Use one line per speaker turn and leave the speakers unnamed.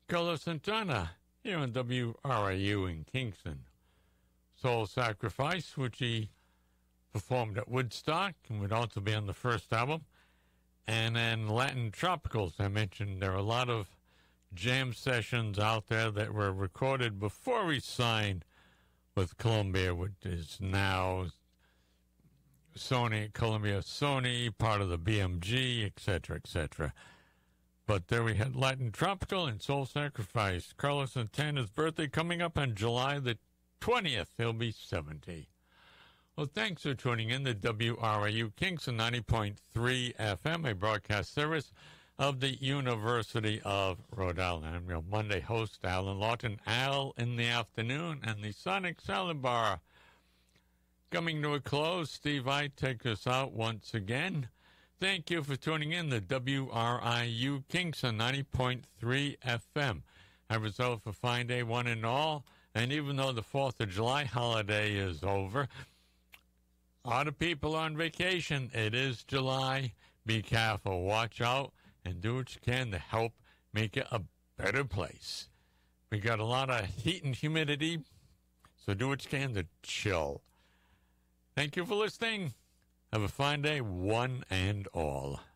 Carlos Santana here on WRIU in Kingston. Soul Sacrifice, which he performed at Woodstock and would also be on the first album. And then Latin Tropicals. I mentioned there are a lot of jam sessions out there that were recorded before he signed with Columbia, which is now Columbia Sony, part of the BMG, etc., etc. But there we had Latin Tropical and Soul Sacrifice. Carlos Santana's birthday coming up on July the 20th. He'll be 70. Well, thanks for tuning in to WRIU Kingston 90.3 FM, a broadcast service of the University of Rhode Island. I'm your Monday host, Alan Lawton. Al in the afternoon, and the Sonic Salad Bar coming to a close. Steve I take us out once again. Thank you for tuning in to WRIU Kingston 90.3 FM. Have yourself a fine day, one and all. And even though the 4th of July holiday is over, a lot of people on vacation. It is July. Be careful. Watch out and do what you can to help make it a better place. We got a lot of heat and humidity, so do what you can to chill. Thank you for listening. Have a fine day, one and all.